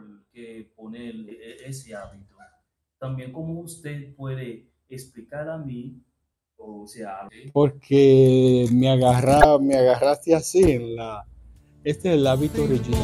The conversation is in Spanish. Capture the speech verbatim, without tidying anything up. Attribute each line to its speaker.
Speaker 1: por qué poner e- ese hábito. También cómo usted puede explicar a mí, o sea,
Speaker 2: Porque me agarra, me agarraste así en la, este es el hábito original.